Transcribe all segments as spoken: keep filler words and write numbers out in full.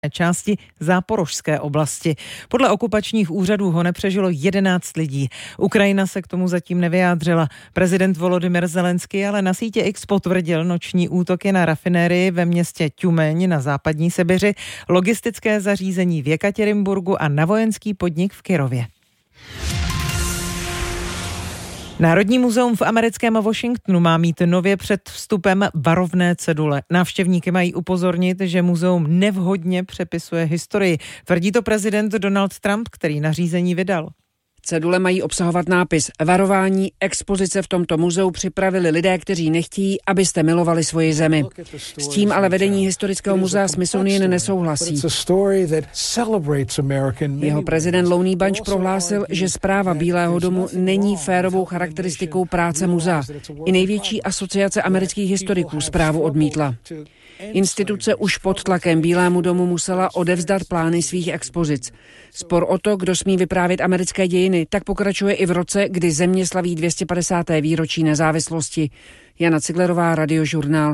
části záporožské oblasti. Podle okupačních úřadů ho nepřežilo jedenáct lidí. Ukrajina se k tomu zatím nevyjádřila. Prezident Volodymyr Zelenský ale na sítě X potvrdil noční útoky na rafinérii ve městě Tjumeň na západní Sibiři, logistické zařízení v Jekatěrinburgu a na vojenský podnik v Kyrově. Národní muzeum v americkém Washingtonu má mít nově před vstupem varovné cedule. Návštěvníky mají upozornit, že muzeum nevhodně přepisuje historii. Tvrdí to prezident Donald Trump, který nařízení vydal. Cedule mají obsahovat nápis varování. Expozice v tomto muzeu připravili lidé, kteří nechtějí, abyste milovali svoji zemi. S tím ale vedení historického muzea Smithsonian nesouhlasí. Jeho prezident Lonnie Bunch prohlásil, že správa Bílého domu není férovou charakteristikou práce muzea. I největší asociace amerických historiků zprávu odmítla. Instituce už pod tlakem Bílému domu musela odevzdat plány svých expozic. Spor o to, kdo smí vyprávět americké dějiny, tak pokračuje i v roce, kdy země slaví dvě stě padesáté výročí nezávislosti. Jana Ciglerová, Radiožurnál.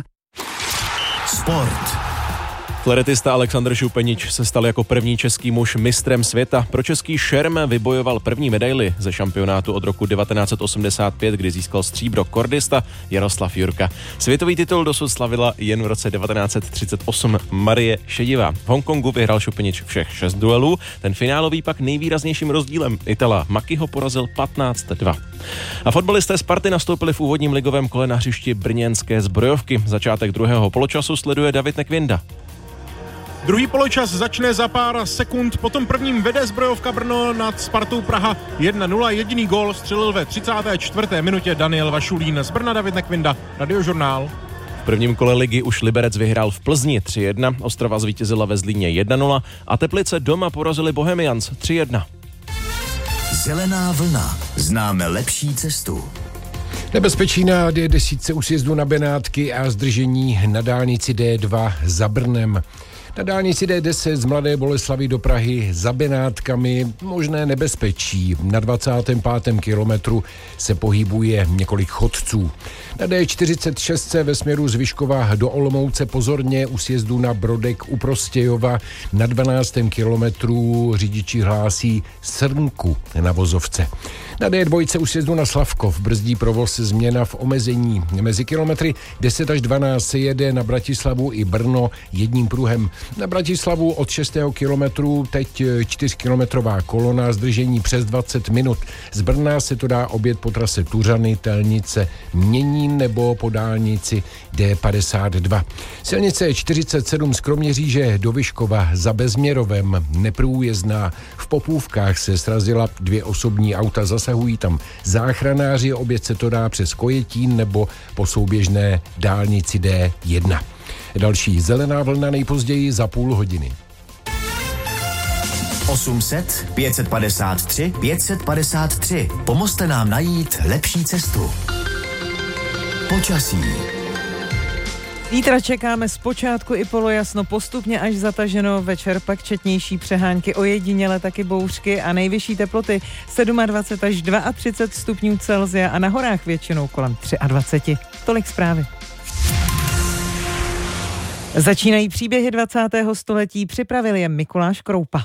Sport. Fleretista Alexander Šupenič se stal jako první český muž mistrem světa. Pro český šerm vybojoval první medaili ze šampionátu od roku devatenáct set osmdesát pět, kdy získal stříbro kordista Jaroslav Jurka. Světový titul dosud slavila jen v roce devatenáct set třicet osm Marie Šedivá. V Hongkongu vyhrál Šupenič všech šest duelů, ten finálový pak nejvýraznějším rozdílem Itala Makiho porazil patnáct dva. A fotbalisté Sparty nastoupili v úvodním ligovém kole na hřišti brněnské Zbrojovky. Začátek druhého poločasu sleduje David Nekvinda. Druhý poločas začne za pár sekund, potom prvním vede Zbrojovka Brno nad Spartou Praha jedna nula. Jediný gól střelil ve třicáté čtvrté minutě Daniel Vašulín. Z Brna David Nekvinda, Radiožurnál. V prvním kole ligy už Liberec vyhrál v Plzni tři jedna, Ostrava zvítězila ve Zlíně jedna nula a Teplice doma porazili Bohemians tři jedna. Zelená vlna. Známe lepší cestu. Nebezpečí na D deset u sjezdu na Benátky a zdržení na dálnici D dva za Brnem. Na dálnici D deset z Mladé Boleslavi do Prahy za Benátkami možné nebezpečí. Na dvacátém pátém kilometru se pohybuje několik chodců. Na D čtyřicet šest ve směru z Vyškova do Olomouce pozorně u sjezdu na Brodek u Prostějova. Na dvanáctém kilometru řidiči hlásí srnku na vozovce. Na D dva u sjezdu na Slavkov brzdí provoz změna v omezení. Mezi kilometry deset až dvanáct se jede na Bratislavu i Brno jedním pruhem. Na Bratislavu od šestého kilometru teď čtyřkilometrová kolona, zdržení přes dvacet minut. Z Brna se to dá objet po trase Tuřany, Telnice, Měnín nebo po dálnici D padesát dva. Silnice čtyřicet sedm z Kroměříže do Vyškova za Bezměrovem neprůjezdná. V Popůvkách se srazila dvě osobní auta, zasahují tam záchranáři, objet se to dá přes Kojetín nebo po souběžné dálnici D jedna. Další zelená vlna nejpozději za půl hodiny. osm set, pět set padesát tři, pět set padesát tři. Pomozte nám najít lepší cestu. Počasí. Zítra čekáme zpočátku i polojasno, postupně až zataženo, večer pak četnější přehánky, ojediněle taky bouřky a nejvyšší teploty dvacet sedm až třicet dva stupňů Celsia a na horách většinou kolem dvacet tři. Tolik zprávy. Začínají příběhy dvacátého století, připravil je Mikuláš Kroupa.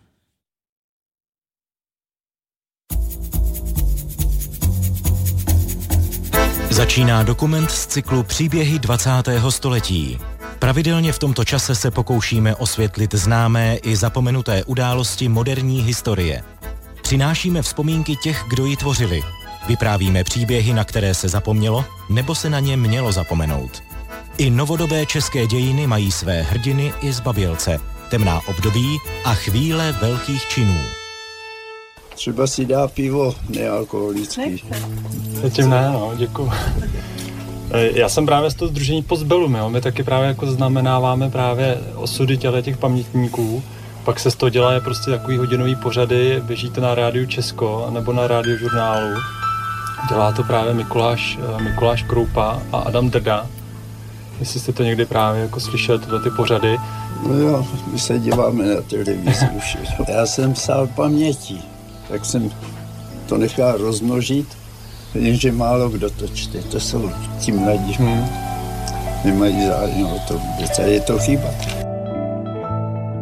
Začíná dokument z cyklu Příběhy dvacátého století. Pravidelně v tomto čase se pokoušíme osvětlit známé i zapomenuté události moderní historie. Přinášíme vzpomínky těch, kdo ji tvořili. Vyprávíme příběhy, na které se zapomnělo, nebo se na ně mělo zapomenout. I novodobé české dějiny mají své hrdiny i zbabělce, temná období a chvíle velkých činů. Třeba si dá pivo nealkoholický. Zatím ne, no, děkuju. Já jsem právě z toho sdružení Postbellum, jo. My taky právě jako znamenáváme právě osudy těle těch pamětníků. Pak se z toho dělá prostě takový hodinový pořady, běží to na Rádiu Česko nebo na Radiožurnálu. Dělá to právě Mikuláš, Mikuláš Kroupa a Adam Drda. Jestli jste to někdy právě jako slyšeli, tyhle ty pořady. No jo, my se díváme na televizi už. Já jsem psal paměti, tak jsem to nechal rozmnožit, jenže málo kdo to čte, to jsou ti mladí. Hmm. Nemají zájem o to vůbec, a je to chyba.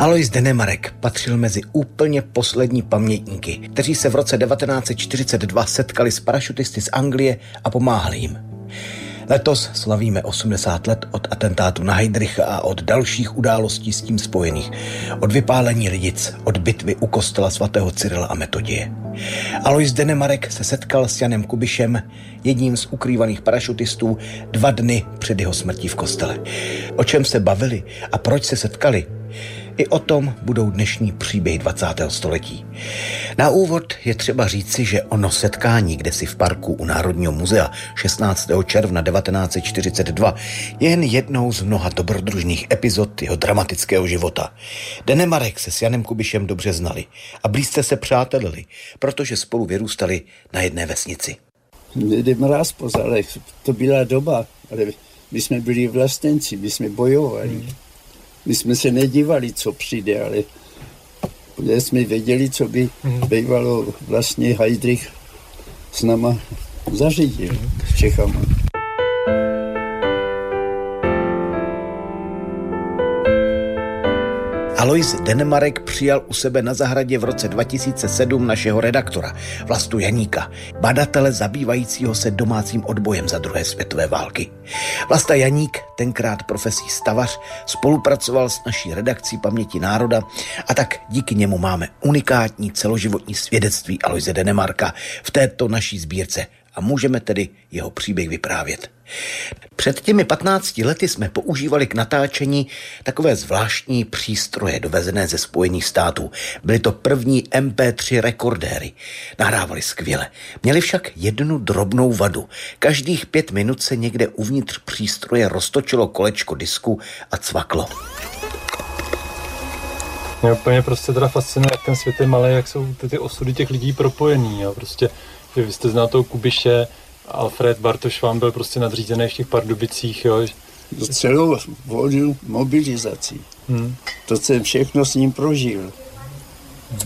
Alois Denemarek patřil mezi úplně poslední pamětníky, kteří se v roce devatenáct set čtyřicet dva setkali s parašutisty z Anglie a pomáhali jim. Letos slavíme osmdesát let od atentátu na Heydricha a od dalších událostí s tím spojených. Od vypálení Lidic, od bitvy u kostela svatého Cyrila a Metoděje. Alois Denemarek se setkal s Janem Kubišem, jedním z ukrývaných parašutistů, dva dny před jeho smrtí v kostele. O čem se bavili a proč se setkali? I o tom budou dnešní příběhy dvacátého století. Na úvod je třeba říci, že ono setkání kdesi v parku u Národního muzea šestnáctého června devatenáct set čtyřicet dva je jen jednou z mnoha dobrodružných epizod jeho dramatického života. Denemarek se s Janem Kubišem dobře znali a blízce se přátelili, protože spolu vyrůstali na jedné vesnici. Jde mráz po zálech, to byla doba, ale my jsme byli vlastenci, my jsme bojovali. Hmm. My jsme se nedívali, co přijde, ale jsme věděli, co by bývalo vlastně Heydrich s náma zařídil s Čechama. Alois Denemarek přijal u sebe na zahradě v roce dva tisíce sedm našeho redaktora, Vlastu Janíka, badatele zabývajícího se domácím odbojem za druhé světové války. Vlasta Janík, tenkrát profesí stavař, spolupracoval s naší redakcí Paměti národa a tak díky němu máme unikátní celoživotní svědectví Aloise Denemarka v této naší sbírce a můžeme tedy jeho příběh vyprávět. Před těmi patnácti lety jsme používali k natáčení takové zvláštní přístroje dovezené ze Spojených států. Byly to první em pé tři rekordéry. Nahrávali skvěle. Měli však jednu drobnou vadu. Každých pět minut se někde uvnitř přístroje roztočilo kolečko disku a cvaklo. Mě úplně prostě teda fascinuje, jak ten svět je malý, jak jsou ty, ty osudy těch lidí propojený. Jo. Prostě, že vy jste znal toho Kubiše, Alfred Bartoš vám byl prostě nadřízený v těch Pardubicích, jo. Celou volnou mobilizací. Hmm. To jsem všechno s ním prožil. Hmm.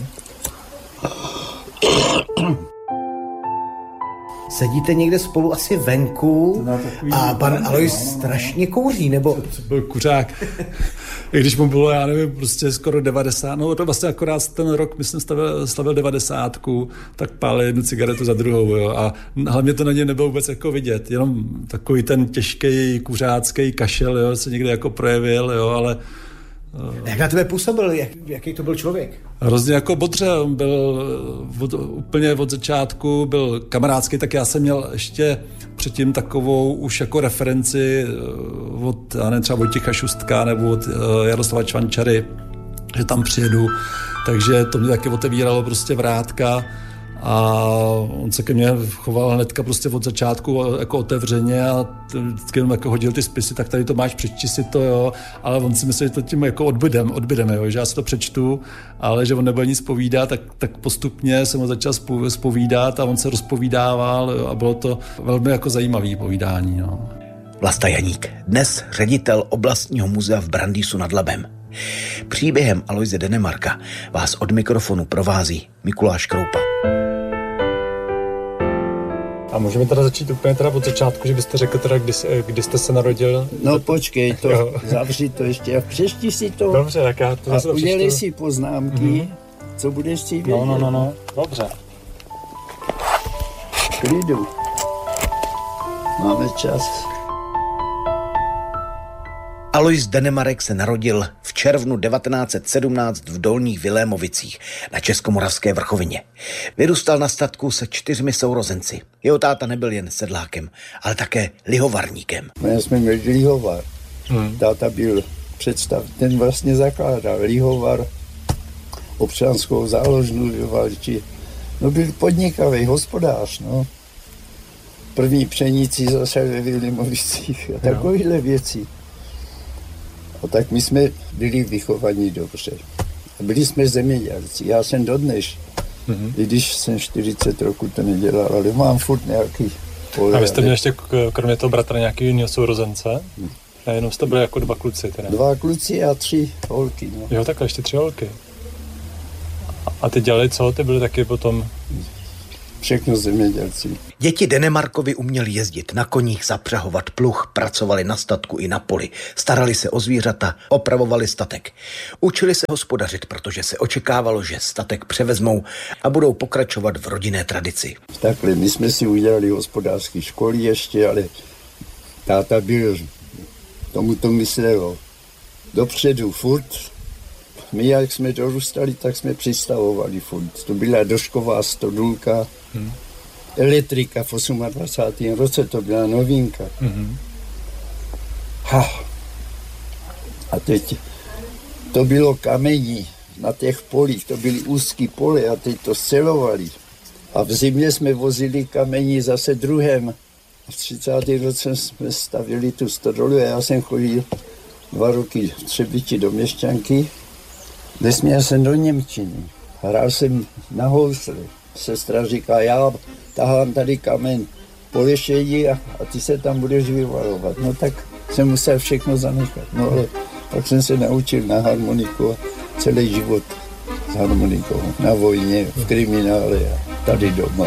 Sedíte někde spolu asi venku a pan Alois strašně kouří, nebo? To byl kuřák. I když mu bylo, já nevím, prostě skoro devadesát, no to vlastně akorát ten rok, myslím, slavil, slavil devadesátku, tak pálil jednu cigaretu za druhou, jo, a hlavně to na něm nebylo vůbec jako vidět, jenom takový ten těžký kuřácký kašel, jo, se někde jako projevil, jo, ale jak na tebe působil? Jak, jaký to byl člověk? Hrozně jako bodře, on byl od, úplně od začátku, byl kamarádský, tak já jsem měl ještě předtím takovou už jako referenci od, já nevím, třeba Vojtěcha Šustka nebo od Jaroslava Čvančary, že tam přijedu, takže to mě taky otevíralo prostě vrátka a on se ke mně choval hnedka prostě od začátku jako otevřeně a vždycky jenom jako hodil ty spisy, tak tady to máš, přečti si to, jo, ale on si myslel, že to tím jako odbydem, odbydeme, jo, že já si to přečtu, ale že on nebude nic povídat, tak, tak postupně jsem ho začal zpovídat a on se rozpovídával, jo, a bylo to velmi jako zajímavý povídání, no. Vlasta Janík, dnes ředitel oblastního muzea v Brandýsu nad Labem. Příběhem Aloise Denemarka vás od mikrofonu provází Mikuláš Kroupa. A můžeme teda začít úplně teda od začátku, že byste řekl teda, kdy, kdy jste se narodil? No počkej, to zavři to ještě a přečti si to. Dobře, tak já to zase přečtu. A udělej si poznámky, mm-hmm. co budeš si vědět. No, no, no, no, dobře. Klidu. Máme čas. Alois Denemarek se narodil v červnu devatenáct set sedmnáct v Dolních Vilémovicích na Českomoravské vrchovině. Vyrůstal na statku se čtyřmi sourozenci. Jeho táta nebyl jen sedlákem, ale také lihovarníkem. My jsme měli lihovar. Hmm. Táta byl představ, ten vlastně zakládal lihovar, občanskou záložnu vyvalčí. No byl podnikavý hospodář, no. První pšenici zase ve Vilémovicích a takovýhle věci. A tak my jsme byli vychovaní dobře. A byli jsme zemědělci. Já jsem dodnes, mm-hmm. i když jsem čtyřicet roku to nedělal, ale mám furt nějaký pole. A vy jste měli ještě kromě toho bratra nějaký jiného sourozence? Hmm. A jenom jste byli jako dva kluci teda? Dva kluci a tři holky. No. Jo, takhle ještě tři holky. A ty dělali co? Ty byly taky potom... Všechno zemědělci. Děti Denemarkovi uměli jezdit na koních, zapřahovat pluh, pracovali na statku i na poli, starali se o zvířata, opravovali statek. Učili se hospodařit, protože se očekávalo, že statek převezmou a budou pokračovat v rodinné tradici. Takhle, my jsme si udělali hospodářské školy ještě, ale táta byl, tomu to myslelo dopředu furt. My, jak jsme dorůstali, tak jsme přistavovali furt. To byla došková stodulka, hmm. elektrika v dvacátém osmém roce, to byla novinka. Hmm. Ha. A teď to bylo kamení na těch polích, to byly úzký pole a teď to scelovali. A v zimě jsme vozili kamení zase druhem. A v třicátém roce jsme stavili tu stodolu a já jsem chodil dva roky v Třebíči do Měšťanky. Nesměl jsem do němčiny. Hrál jsem na housle. Sestra říká, já tahám tady kamen po lešení a, a ty se tam budeš vyvalovat. No tak jsem musel všechno zanechat. No ale pak jsem se naučil na harmoniku a celý život s harmonikou. Na vojně, v kriminále a tady doma.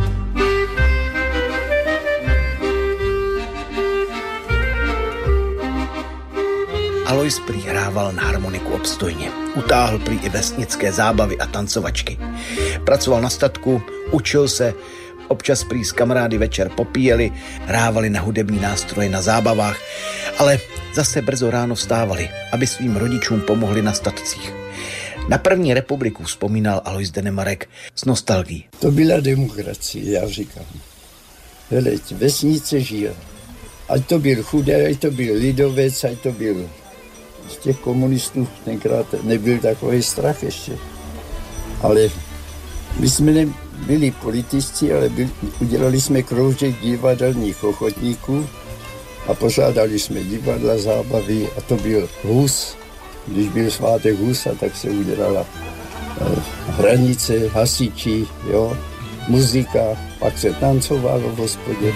Alois prý hrával na harmoniku obstojně. Utáhl prý i vesnické zábavy a tancovačky. Pracoval na statku, učil se, občas prý s kamarády večer popíjeli, hrávali na hudební nástroje na zábavách, ale zase brzo ráno vstávali, aby svým rodičům pomohli na statcích. Na první republiku vzpomínal Alois Denemarek s nostalgií. To byla demokracie, já říkám. Hleď, vesnice žije. Ať to byl chudý, ať to byl lidovec, ať to byl z těch komunistů, tenkrát nebyl takový strach ještě. Ale my jsme nebyli politici, ale byli, udělali jsme kroužek divadelních ochotníků a pořádali jsme divadla, zábavy a to byl hus. Když byl svátek husa, tak se udělala eh, hranice, hasiči, jo, muzika, pak se tancovalo v hospodě.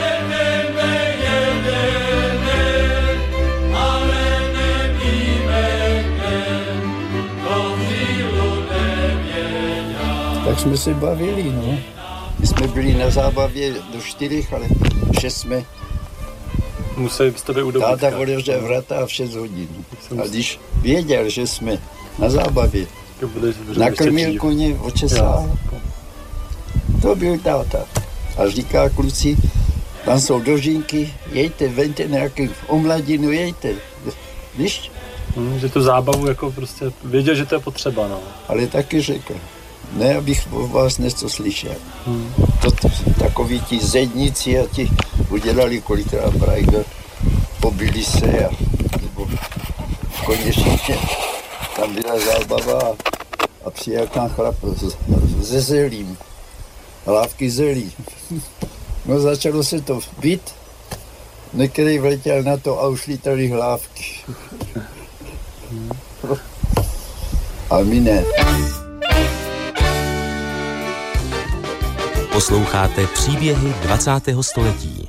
Tak jsme se bavili, no. My jsme byli na zábavě do čtyřech, ale šest jsme... Museli byste být u dobytka. Táta otevřel vrata a v šest hodin. A když věděl, že jsme na zábavě, nakrmil koně, očesal. To byl táta. A říká kluci, tam jsou dožínky, jejte, vente nějaký omladinu, jejte. Víš? Hmm, že tu zábavu jako prostě věděl, že to je potřeba, no. Ale taky řekl. Ne, abych o vás něco slyšel. Hmm. To, to, takoví ti zedníci a ti udělali kolikrát brajga, pobili se a nebo konečně tam byla zábava a, a přijel tam chlap ze zelím, hlávky zelí. No začalo se to být, některý vletěl na to a už lítali hlávky. A my ne. Posloucháte příběhy dvacátého století.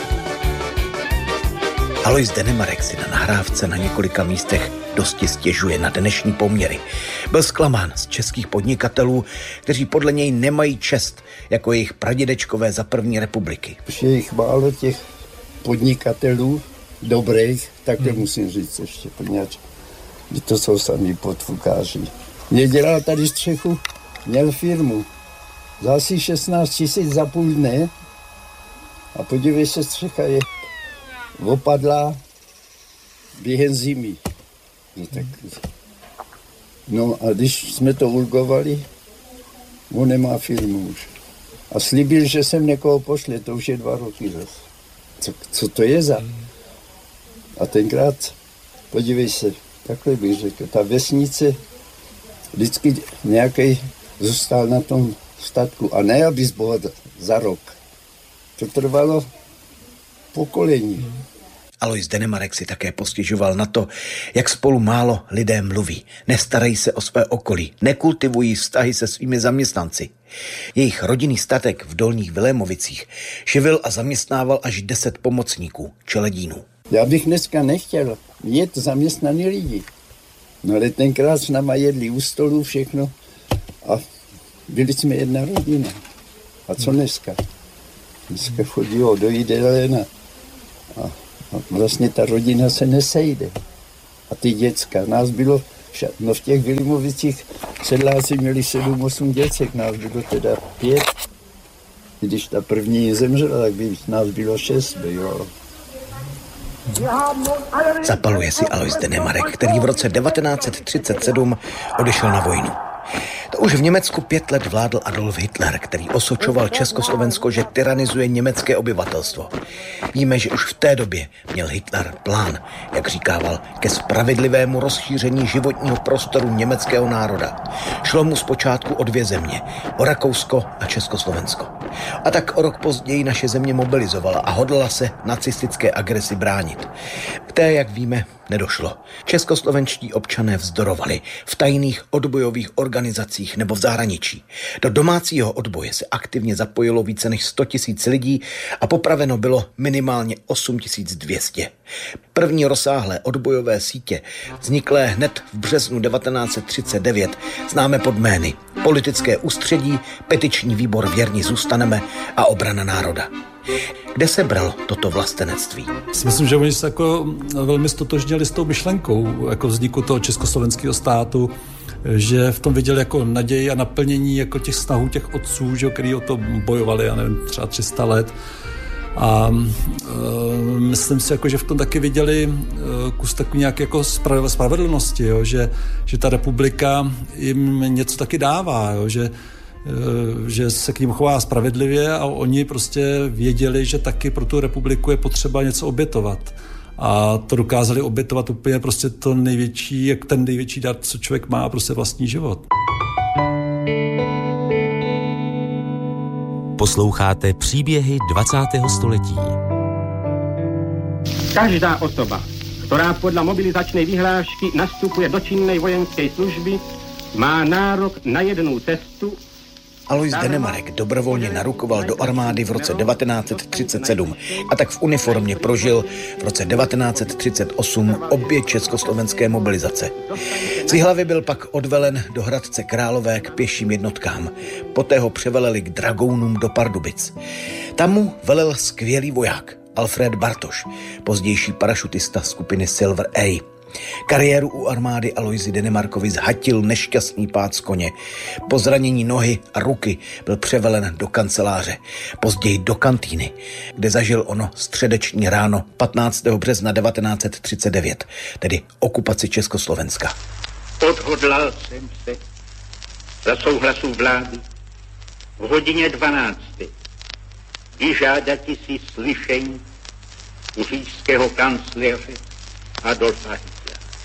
Alois Denemarek si na nahrávce na několika místech dosti stěžuje na dnešní poměry. Byl zklamán z českých podnikatelů, kteří podle něj nemají čest jako jejich pradědečkové za první republiky. Už je jich málo těch podnikatelů dobrých, tak to hmm. musím říct ještě, poněvadž to jsou sami podfukáři. Mě dělal tady střechu, měl firmu. Za asi šestnáct tisíc za půl dne a podívej se, střecha je opadlá během zimy. No, tak, no a když jsme to ulgovali, on nemá firmu už. A slíbil, že sem někoho pošle, to už je dva roky zase. Co, co to je za? A tenkrát, podívej se, takhle bych řekl, ta vesnice vždycky nějaký zůstal na tom statku a ne, aby zbohat za rok. To trvalo pokolení. Alois Denemarek si také postěžoval na to, jak spolu málo lidé mluví, nestarají se o své okolí, nekultivují vztahy se svými zaměstnanci. Jejich rodinný statek v Dolních Vilémovicích živil a zaměstnával až deset pomocníků, čeledínů. Já bych dneska nechtěl jet zaměstnaný lidi. No ale tenkrát s náma jedli u stolu všechno a byli jsme jedna rodina. A co dneska? Dneska chodí do jídelen a, a vlastně ta rodina se nesejde. A ty děcka, nás bylo, no v těch Vilimovicích sedláci měli sedm, osm děcek, nás bylo teda pět. Když ta první zemřela, tak by nás bylo šest, bylo. Zapaluje si Alois Denemarek, který v roce devatenáct set třicet sedm odešel na vojnu. To už v Německu pět let vládl Adolf Hitler, který osočoval Československo, že tyranizuje německé obyvatelstvo. Víme, že už v té době měl Hitler plán, jak říkával, ke spravedlivému rozšíření životního prostoru německého národa. Šlo mu zpočátku o dvě země, o Rakousko a Československo. A tak o rok později naše země mobilizovala a hodlala se nacistické agresi bránit. K té, jak víme, nedošlo. Českoslovenští občané vzdorovali v tajných odbojových organizacích nebo v zahraničí. Do domácího odboje se aktivně zapojilo více než sto tisíc lidí a popraveno bylo minimálně osm tisíc dvě stě. První rozsáhlé odbojové sítě, vzniklé hned v březnu devatenáct set třicet devět, známe pod jmény Politické ústředí, Petiční výbor Věrní zůstaneme a Obrana národa. Kde se bralo toto vlastenectví? Myslím, že oni se jako velmi stotožnili s tou myšlenkou jako vzniku toho československého státu, že v tom viděli jako naději a naplnění jako těch snahů těch otců, že, který o to bojovali, já nevím, třeba tři sta let. A e, myslím si, jako, že v tom taky viděli e, kus takový nějaké jako spravedlnosti, jo, že, že ta republika jim něco taky dává, jo, že že se k ním chová spravedlivě a oni prostě věděli, že taky pro tu republiku je potřeba něco obětovat. A to dokázali obětovat úplně prostě to největší, jak ten největší dar, co člověk má, prostě vlastní život. Posloucháte příběhy dvacátého století. Každá osoba, ktorá podľa mobilizačnej vyhlášky nastupuje do činnej vojenskej služby, má nárok na jednu cestu. Alois Denemarek dobrovolně narukoval do armády v roce devatenáct set třicet sedm a tak v uniformě prožil v roce devatenáct set třicet osm obě československé mobilizace. Z Jihlavy byl pak odvelen do Hradce Králové k pěším jednotkám. Poté ho převeleli k dragounům do Pardubic. Tam mu velel skvělý voják Alfred Bartoš, pozdější parašutista skupiny Silver A. Kariéru u armády Aloisi Denemarkovi zhatil nešťastný pád z koně. Po zranění nohy a ruky byl převelen do kanceláře, později do kantýny, kde zažil ono středeční ráno patnáctého března devatenáct set třicet devět, tedy okupaci Československa. Odhodlal jsem se za souhlasu vlády v hodině dvanácté vyžádati si slyšení u říšského kancléře Adolfa Hitlera.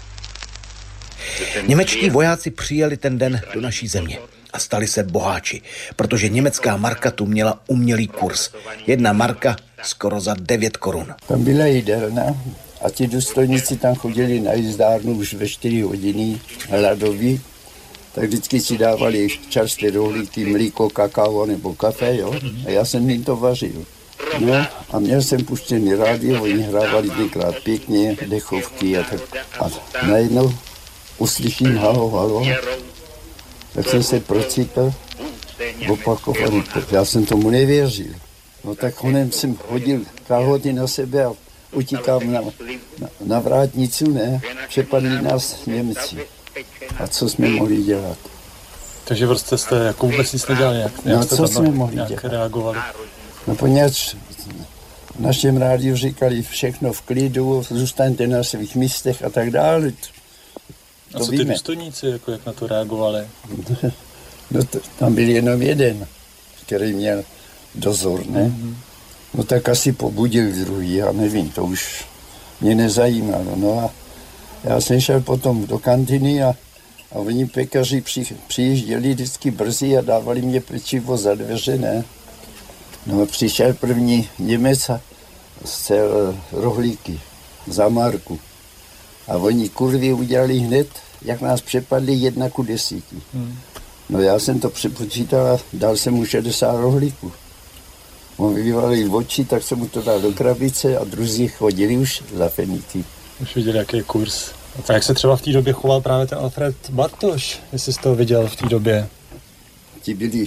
Němečtí vojáci přijeli ten den do naší země a stali se boháči, protože německá marka tu měla umělý kurz. Jedna marka skoro za devět korun. Tam byla jídelna a ti důstojníci tam chodili na jízdárnu už ve čtyři hodiny hladoví, tak vždycky si dávali čerstvé rohlíky, mlíko, kakao nebo kafe, jo? A já jsem jim to vařil. No a měl jsem puštěný rádio, oni hrávali dvakrát pěkně, dechovky a tak. A najednou uslyším halo, halo, tak jsem se procítil opakovaný. Já jsem tomu nevěřil. No tak honem jsem hodil kalhoty na sebe a utíkám na, na, na vrátnicu, ne? Přepadli nás Němci. A co jsme mohli dělat? Takže prostě jste jako vůbec nic nedělali, jak, no, jak jste co jsme mohli nějak dělat? reagovali? No poněvadž v našem rádiu říkali všechno v klidu, zůstaňte na svých místech a tak dále. A co ty důstojníci, jako jak na to reagovali? No to, tam byl jenom jeden, který měl dozor, ne? Mm-hmm. No tak asi pobudil druhý, já nevím, to už mě nezajímalo. No a já jsem šel potom do kantiny a, a oni pekaři při, přijížděli vždycky brzy a dávali mě pečivo za dveře, ne? No a přišel první Němec a zcel rohlíky za marku. A oni kurvy udělali hned, jak nás přepadli jedna ku desíti. Hmm. No já jsem to přepočítal a dal jsem mu šedesát rohlíků. On vyvalil oči, tak jsem mu to dal do krabice a druzí chodili už za feníky. Už viděli, jaký je kurz. A jak se třeba v té době choval právě ten Alfred Bartoš, jestli jsi to viděl v té době? Ti byli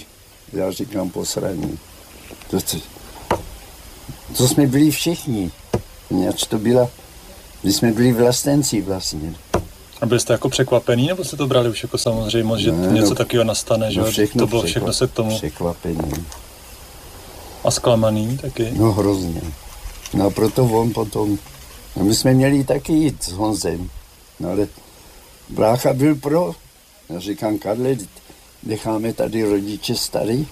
Já říkám posraní. To, to, to jsme byli všichni. Něč to byla, když jsme byli vlastenci vlastně. A byli jste jako překvapený, nebo jste to brali už jako samozřejmost, že ne, něco no, takového nastane, že no to bylo všechno se k tomu... Překvapený. A zklamaný taky? No hrozně. No a proto on potom... No my jsme měli taky jít s Honzem. No ale brácha byl pro. Já říkám, Karle, necháme tady rodiče starý.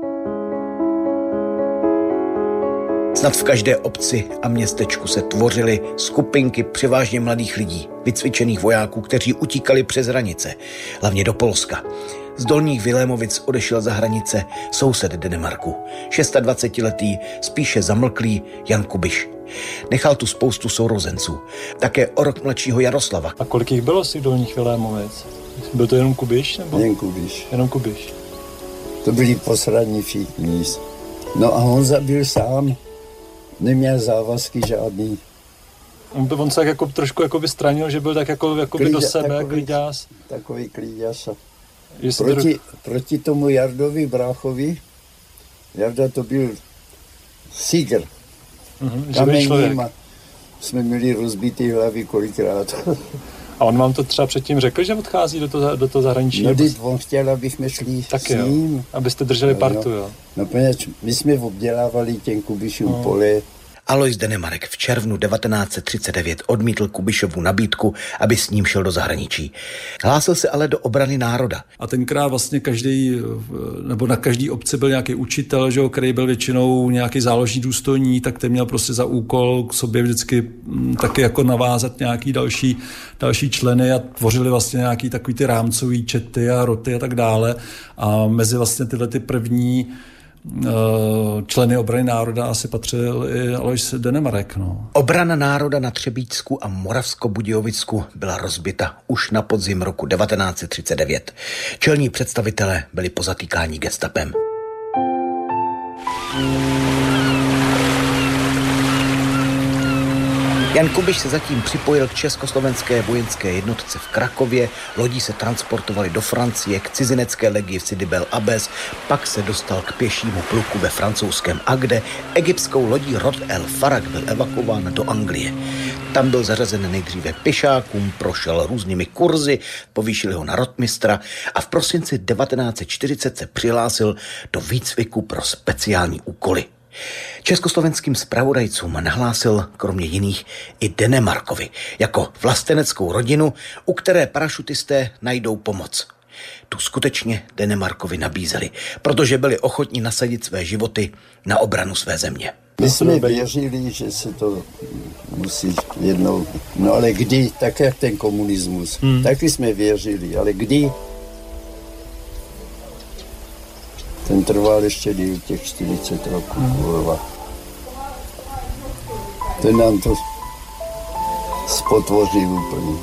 Snad v každé obci a městečku se tvořily skupinky převážně mladých lidí, vycvičených vojáků, kteří utíkali přes hranice, hlavně do Polska. Z Dolních Vilémovic odešel za hranice soused Denemarku, dvacetišestiletý, spíše zamlklý Jan Kubiš. Nechal tu spoustu sourozenců, také o rok mladšího Jaroslava. A kolik jich bylo z těch Dolních Vilémovic? Byl to jenom Kubiš? Nebo? Jen Kubiš. Jenom Kubiš. To byli posradní všichni. No a Honza byl sám, neměl závazky žádný. On, on se tak jako trošku jako by stranil, že byl tak jako, jako by do sebe, takový, klíďás. Takový klíďás. Proti, dru... proti tomu Jardovi bráchovi, Jarda to byl Sigr. Mm-hmm, Kamením a jsme měli rozbitý hlavy kolikrát. A on vám to třeba předtím řekl, že odchází do toho, do toho zahraničí? No, když on chtěl, abychom šli tak s ním. Jo. Abyste drželi no, partu, jo? No, poněč, my jsme obdělávali těm Kubišům no. pole. Alois Denemarek v červnu devatenáct set třicet devět odmítl Kubišovu nabídku, aby s ním šel do zahraničí. Hlásil se ale do obrany národa. A tenkrát vlastně každý, nebo na každý obci byl nějaký učitel, že, který byl většinou nějaký záložní důstojník, tak ten měl prostě za úkol k sobě vždycky taky jako navázat nějaký další, další členy a tvořili vlastně nějaký takový ty rámcový čety a roty a tak dále. A mezi vlastně tyhle ty první členy obrany národa asi patřil i Alois Denemarek. No. Obrana národa na Třebíčsku a Moravskobudějovicku byla rozbita už na podzim roku devatenáct set třicet devět. Čelní představitelé byli pozatýkáni gestapem. Jan Kubiš se zatím připojil k československé vojenské jednotce v Krakově, lodí se transportovali do Francie, k cizinecké legii v Sidi Bel Abbes, pak se dostal k pěšímu pluku ve francouzském Agde, egyptskou lodí Rod el Farag byl evakuován do Anglie. Tam byl zařazen nejdříve pěšákům, prošel různými kurzy, povýšili ho na rotmistra a v prosinci devatenáct set čtyřicet se přihlásil do výcviku pro speciální úkoly. Československým zpravodajcům nahlásil kromě jiných i Denemarkovi jako vlasteneckou rodinu, u které parašutisté najdou pomoc. Tu skutečně Denemarkovi nabízeli, protože byli ochotní nasadit své životy na obranu své země. My jsme věřili, že se to musí jednou, no ale kdy, tak jak ten komunismus, hmm. taky jsme věřili, ale kdy? Ten trval ještě díl těch čtyřicet roků. Hmm. Ten nám to spotvoří úplně.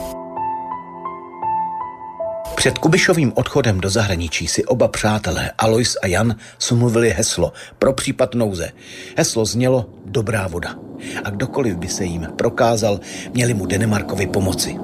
Před Kubišovým odchodem do zahraničí si oba přátelé Alois a Jan smluvili heslo pro případ nouze. Heslo znělo dobrá voda. A kdokoliv by se jim prokázal, měli mu Denemarkovi pomoci.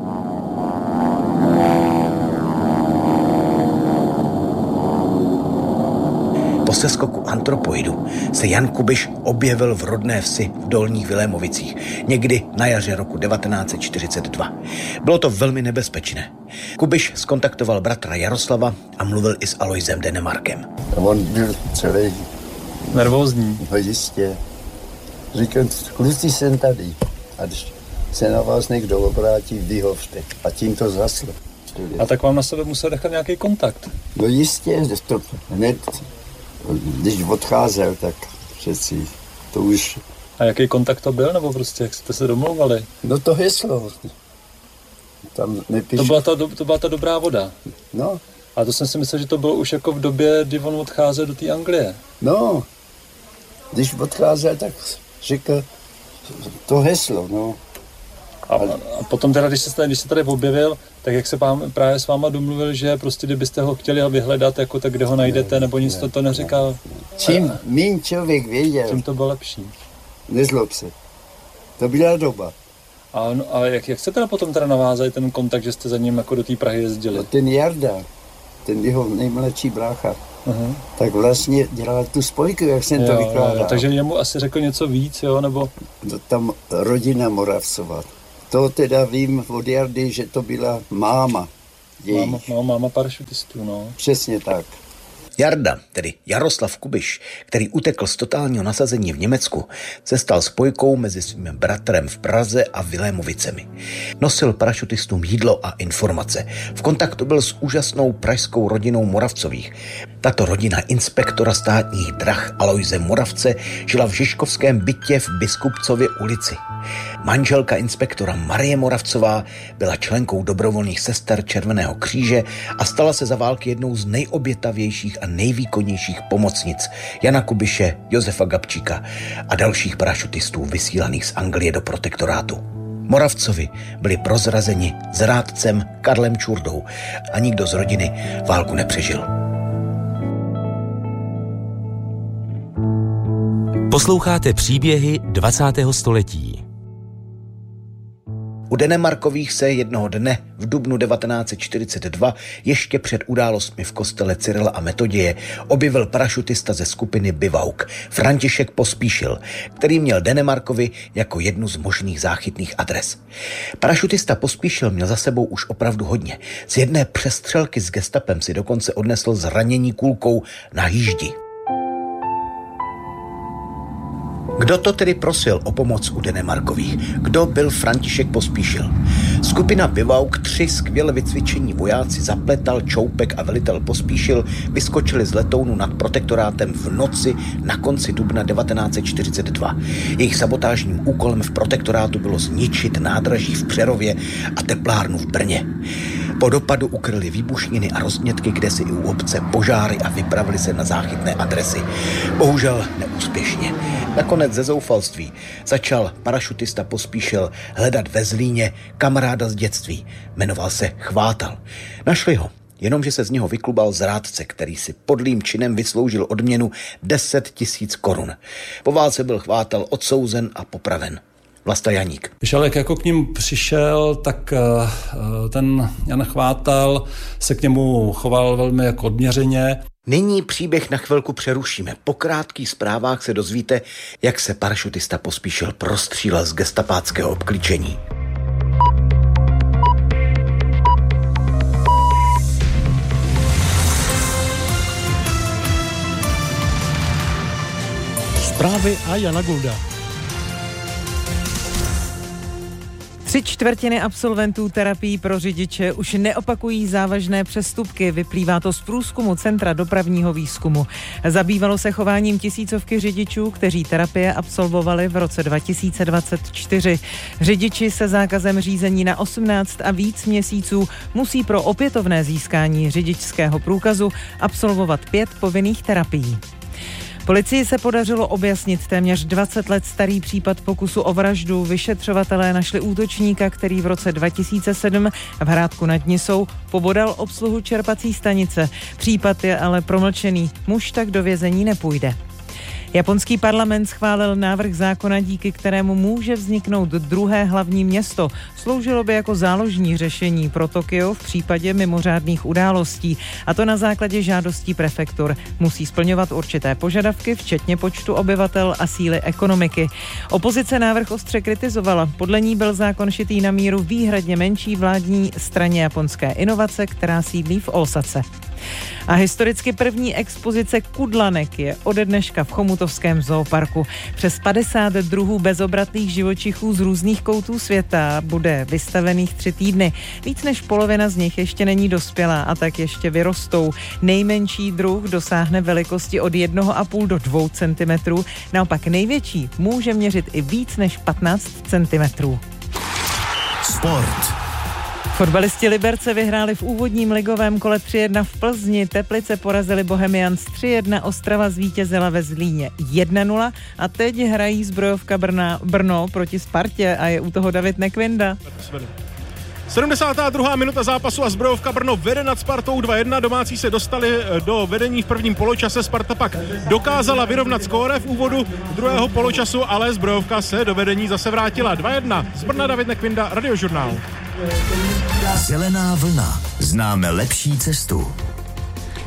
Po seskoku antropoidu se Jan Kubiš objevil v rodné vsi v Dolních Vilémovicích někdy na jaře roku devatenáct set čtyřicet dva. Bylo to velmi nebezpečné. Kubiš zkontaktoval bratra Jaroslava a mluvil i s Aloisem Denemarkem. On byl celý nervózní. No jistě. Říkal, kluci jsem tady. A když se na vás někdo obrátí, vyhovte. A tím to zaslo. A tak vám na sebe musel nechat nějaký kontakt? No jistě, to hned. Když odcházel, tak přeci to už... A jaký kontakt to byl, nebo prostě jak jste se domlouvali? No to heslo. Tam nepíš... To byla ta, to byla ta dobrá voda? No. A to jsem si myslel, že to bylo už jako v době, kdy on odcházel do té Anglie. No. Když odcházel, tak řekl to heslo, no. A, a potom teda, když se, když se tady objevil, tak jak se pán, právě s váma domluvil, že prostě kdybyste ho chtěli vyhledat, jako tak kde ho najdete, nebo nic, to, to neříkal. Čím míň člověk věděl. Čím to bylo lepší. Nezlob se. To byla doba. A, no, a jak, jak jste teda potom teda navázali ten kontakt, že jste za ním jako do té Prahy jezdili? No ten Jarda, ten jeho nejmladší brácha, uh-huh. tak vlastně dělal tu spojku, jak jsem jo, to vykládal. Takže jemu asi řekl něco víc, jo, nebo? To tam rodina Moravcova. To teda vím od Jardy, že to byla máma jejich. Máma, no, máma parašutistů, no. Přesně tak. Jarda, tedy Jaroslav Kubiš, který utekl z totálního nasazení v Německu, se stal spojkou mezi svým bratrem v Praze a Vilémovicemi. Nosil parašutistům jídlo a informace. V kontaktu byl s úžasnou pražskou rodinou Moravcových. Tato rodina inspektora státních drah Alojze Moravce žila v Žižkovském bytě v Biskupcově ulici. Manželka inspektora Marie Moravcová byla členkou dobrovolných sester Červeného kříže a stala se za války jednou z nejobětavějších a nejvýkonnějších pomocnic Jana Kubiše, Josefa Gabčíka a dalších parašutistů vysílaných z Anglie do protektorátu. Moravcovi byli prozrazeni zrádcem Karlem Čurdou a nikdo z rodiny válku nepřežil. Posloucháte příběhy dvacátého století. U Denemarkových se jednoho dne v dubnu devatenáct set čtyřicet dva ještě před událostmi v kostele Cyrila a Metoděje objevil parašutista ze skupiny Bivauk František Pospíšil, který měl Denemarkovi jako jednu z možných záchytných adres. Parašutista Pospíšil měl za sebou už opravdu hodně. Z jedné přestřelky s gestapem si dokonce odnesl zranění kulkou na jíždi. Kdo to tedy prosil o pomoc u Denemarkových? Kdo byl František Pospíšil? Skupina Bivauk, tři skvěle vycvičení vojáci Zapletal, Čoupek a velitel Pospíšil vyskočili z letounu nad protektorátem v noci na konci dubna devatenáct set čtyřicet dva. Jejich sabotážním úkolem v protektorátu bylo zničit nádraží v Přerově a teplárnu v Brně. Po dopadu ukryli výbušniny a roznětky, kde si i u obce požáry a vypravili se na záchytné adresy. Bohužel neúspěšně. Nakonec ze zoufalství začal parašutista Pospíšil hledat ve Zlíně kamaráda z dětství. Jmenoval se Chvátal. Našli ho, jenomže se z něho vyklubal zrádce, který si podlým činem vysloužil odměnu deset tisíc korun. Po válce byl Chvátal odsouzen a popraven. Vlasta Janík. Když ale jako k ním přišel, tak ten Jan Chvátal se k němu choval velmi jako odměřeně. Nyní příběh na chvilku přerušíme. Po krátkých zprávách se dozvíte, jak se parašutista Pospíšil prostřílel z gestapáckého obklíčení. Zprávy a Jana Gulda. Tři čtvrtiny absolventů terapií pro řidiče už neopakují závažné přestupky. Vyplývá to z průzkumu Centra dopravního výzkumu. Zabývalo se chováním tisícovky řidičů, kteří terapie absolvovali v roce dva tisíce dvacet čtyři. Řidiči se zákazem řízení na osmnáct a víc měsíců musí pro opětovné získání řidičského průkazu absolvovat pět povinných terapií. Policii se podařilo objasnit téměř dvacet let starý případ pokusu o vraždu. Vyšetřovatelé našli útočníka, který v roce dva tisíce sedm v Hrádku nad Nisou pobodal obsluhu čerpací stanice. Případ je ale promlčený. Muž tak do vězení nepůjde. Japonský parlament schválil návrh zákona, díky kterému může vzniknout druhé hlavní město. Sloužilo by jako záložní řešení pro Tokio v případě mimořádných událostí, a to na základě žádostí prefektur. Musí splňovat určité požadavky, včetně počtu obyvatel a síly ekonomiky. Opozice návrh ostře kritizovala. Podle ní byl zákon šitý na míru výhradně menší vládní straně Japonské inovace, která sídlí v Ósace. A historicky první expozice kudlanek je ode dneška v Chomutovském zooparku. Přes padesát druhů bezobratlých živočichů z různých koutů světa bude vystavených tři týdny. Víc než polovina z nich ještě není dospělá a tak ještě vyrostou. Nejmenší druh dosáhne velikosti od jednoho a půl do dvou centimetrů. Naopak největší může měřit i víc než patnáct centimetrů. Sport. Fotbalisti Liberce vyhráli v úvodním ligovém kole tři jedna v Plzni, Teplice porazili Bohemians tři jedna, Ostrava zvítězila ve Zlíně jedna nula a teď hrají Zbrojovka Brna, Brno proti Spartě a je u toho David Nekvinda. sedmdesátá druhá minuta zápasu a Zbrojovka Brno vede nad Spartou dva jedna. Domácí se dostali do vedení v prvním poločase. Sparta pak dokázala vyrovnat skóre v úvodu druhého poločasu, ale Zbrojovka se do vedení zase vrátila dva jedna. Z Brna David Nekvinda, Radiožurnál. Zelená vlna. Známe lepší cestu.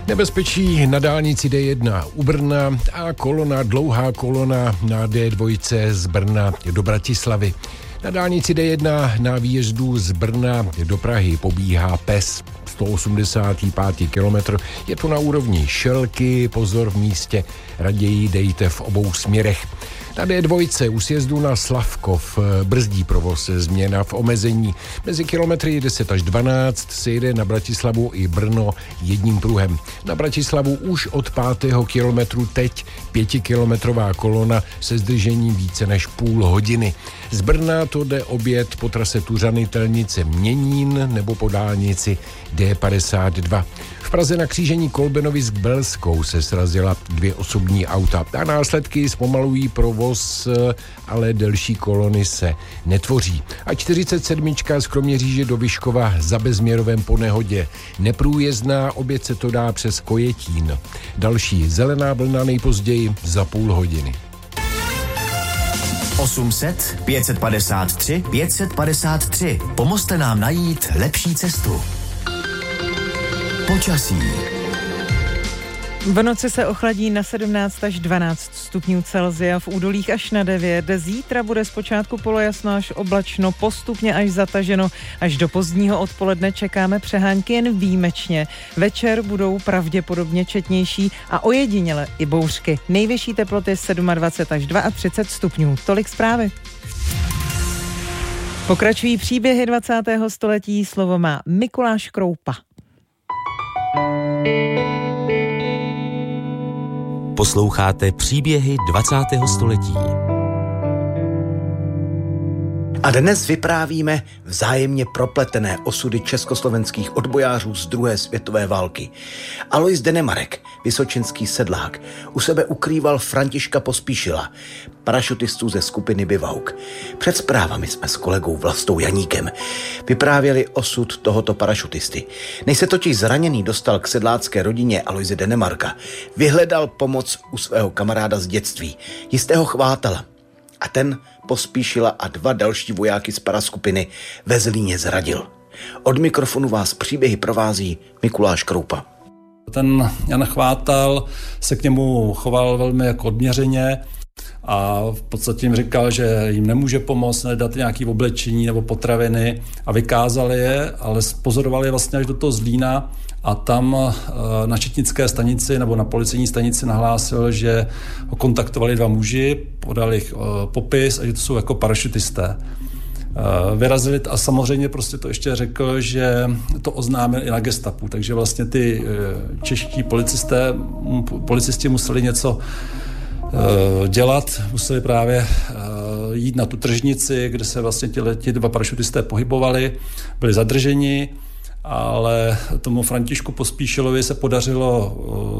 Nebezpečí na dálnici D jedna u Brna a kolona, dlouhá kolona na D dva z Brna do Bratislavy. Na dálnici D jedna na výjezdu z Brna do Prahy pobíhá P E S sto osmdesát pět kilometr. Je to na úrovni Šelky, pozor v místě, raději dejte v obou směrech. Na D dva u sjezdu na Slavkov brzdí provoz, změna v omezení. Mezi kilometry deset až dvanáct se jede na Bratislavu i Brno jedním pruhem. Na Bratislavu už od pátého kilometru teď pětikilometrová kolona se zdržením více než půl hodiny. Z Brna to jde obět po trase Tuřany Telnice Měnín nebo po dálnici D padesát dva. V Praze na křížení Kolbenovic k Belskou se srazila dvě osobní auta a následky zpomalují provoz, ale delší kolony se netvoří. A čtyřicet sedm z Kroměříže do Vyškova za Bezměrovem po nehodě. Neprůjezdná, oběť se to dá přes Kojetín. Další zelená vlna nejpozději za půl hodiny. osm set, pět set padesát tři, pět set padesát tři. Pomozte nám najít lepší cestu. Počasí. V noci se ochladí na sedmnáct až dvanáct stupňů Celsia, v údolích až na devět. Zítra bude zpočátku polojasno až oblačno, postupně až zataženo. Až do pozdního odpoledne čekáme přehánky jen výjimečně. Večer budou pravděpodobně četnější a ojediněle i bouřky. Nejvyšší teploty dvacet sedm až třicet dva stupňů. Tolik zprávy. Pokračují příběhy dvacátého století. Slovo má Mikuláš Kroupa. Posloucháte příběhy dvacátého století. A dnes vyprávíme vzájemně propletené osudy československých odbojářů z druhé světové války. Alois Denemarek, vysočenský sedlák, u sebe ukrýval Františka Pospíšila, parašutistů ze skupiny Bivauk. Před zprávami jsme s kolegou Vlastou Janíkem vyprávěli osud tohoto parašutisty. Než se totiž zraněný dostal k sedlácké rodině Aloise Denemarka, vyhledal pomoc u svého kamaráda z dětství, jistého Chvátala. A ten Pospíšila a dva další vojáky z paraskupiny ve Zlíně zradil. Od mikrofonu vás příběhy provází Mikuláš Kroupa. Ten Jan Chvátal se k němu choval velmi jako odměřeně a v podstatě jim říkal, že jim nemůže pomoct, nedat nějaké oblečení nebo potraviny a vykázali je, ale pozorovali je vlastně až do toho Zlína a tam na četnické stanici nebo na policejní stanici nahlásil, že ho kontaktovali dva muži, podali popis a že to jsou jako parašutisté. Vyrazili a samozřejmě prostě to ještě řekl, že to oznámil i na gestapu, takže vlastně ty čeští policisté, policisti museli něco dělat, museli právě jít na tu tržnici, kde se vlastně ti dva parašutisté pohybovali, byli zadrženi, ale tomu Františku Pospíšilovi se podařilo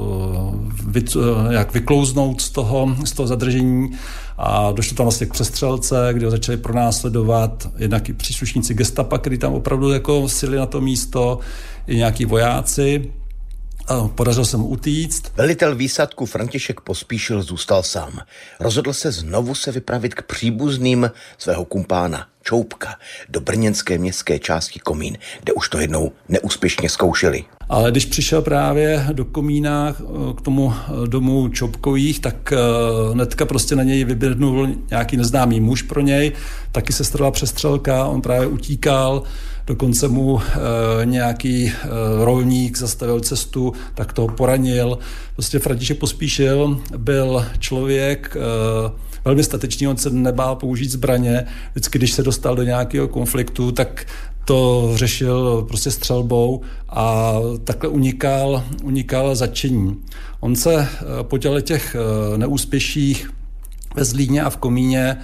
uh, jak vyklouznout z toho, z toho zadržení a došlo tam vlastně k přestřelce, kde ho začali pronásledovat jednak i příslušníci gestapa, kteří tam opravdu jako sili na to místo, i nějaký vojáci. A podařilo se mu utíct. Velitel výsadku František Pospíšil zůstal sám. Rozhodl se znovu se vypravit k příbuzným svého kumpána Čoupka do brněnské městské části Komín, kde už to jednou neúspěšně zkoušeli. Ale když přišel právě do Komína k tomu domu Čoupkových, tak hnedka prostě na něj vyběhnul nějaký neznámý muž pro něj, taky se strala přestřelka, on právě utíkal, dokonce mu e, nějaký e, rolník zastavil cestu, tak toho poranil. Prostě František Pospíšil byl člověk e, velmi statečný, on se nebál použít zbraně. Vždycky, když se dostal do nějakého konfliktu, tak to řešil prostě střelbou a takhle unikal, unikal zatčení. On se e, po těle těch e, neúspěších ve Zlíně a v Komíně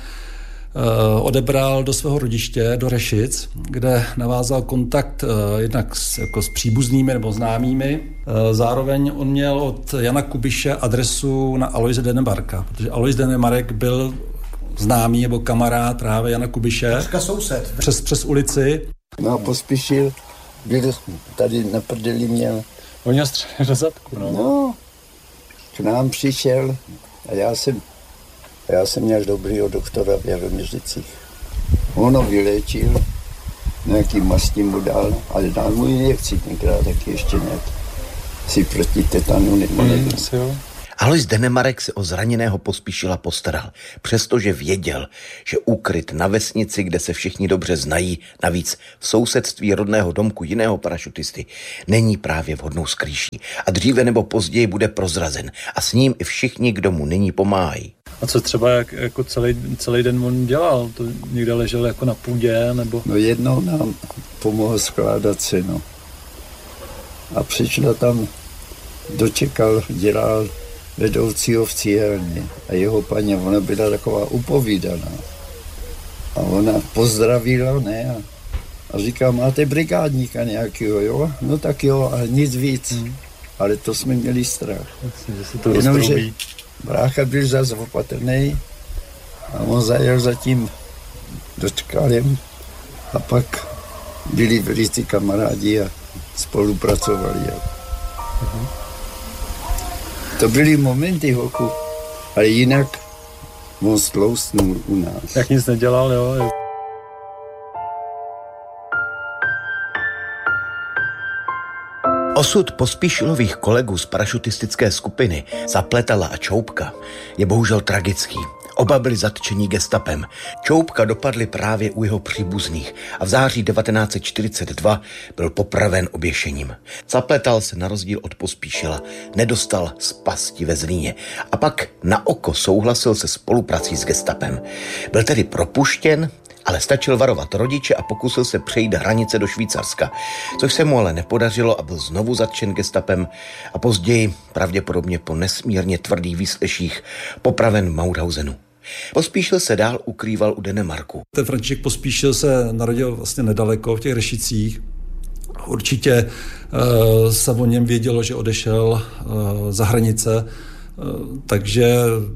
odebral do svého rodiště, do Rešic, kde navázal kontakt jednak s, jako s příbuznými nebo známými. Zároveň on měl od Jana Kubiše adresu na Aloise Denemarka, protože Alois Denemarek byl známý nebo kamarád právě Jana Kubiše. Soused. Přes, přes ulici. No a Pospíšil, byl tady na prdeli měl. On měl střelil do zadku, no. No, k nám přišel a já jsem Já jsem měl dobrýho doktora v Jaroměřicích. On ho vyléčil, nějaký mastí mu dal, ale dal mu injekci tenkrát, taky ještě ne. si proti tetanu nebo nevím. Hmm, Alois Denemarek se o zraněného Pospíšila postaral, přestože věděl, že úkryt na vesnici, kde se všichni dobře znají, navíc v sousedství rodného domku jiného parašutisty, není právě vhodnou skrýší a dříve nebo později bude prozrazen a s ním i všichni, kdo mu nyní pomáhají. A co třeba jak, jako celý, celý den on dělal? To někde ležel jako na půdě, nebo? No jednou nám pomohl skládat seno. A přišla tam, dočekal, dělal vedoucího v cíhelně a jeho paní, ona byla taková upovídaná. A ona pozdravila, ne, a, a říká, máte brigádníka nějakého, jo? No tak jo, ale nic víc. Hmm. Ale to jsme měli strach. Jenomže brácha byl zase opatrný a on zajel za tím dočkalem a pak byli velicí kamarádi a spolupracovali. Hmm. To byly momenty, hoku, ale jinak on stloustnul u nás. Jak nic nedělal, jo. jo. Osud Pospíšilových kolegů z parašutistické skupiny Zapletala a Čoupka je bohužel tragický. Oba byli zatčeni gestapem. Čoupka dopadli právě u jeho příbuzných a v září devatenáct set čtyřicet dva byl popraven oběšením. Zapletal se na rozdíl od Pospíšila nedostal z pasti ve Zlíně a pak na oko souhlasil se spoluprací s gestapem. Byl tedy propuštěn, ale stačil varovat rodiče a pokusil se přejít hranice do Švýcarska, což se mu ale nepodařilo a byl znovu zatčen gestapem a později, pravděpodobně po nesmírně tvrdých výsleších, popraven v Mauthausenu. Pospíšil se dál ukrýval u Denemarku. Ten František Pospíšil se narodil vlastně nedaleko v těch Rešicích. Určitě uh, se o něm vědělo, že odešel uh, za hranice, takže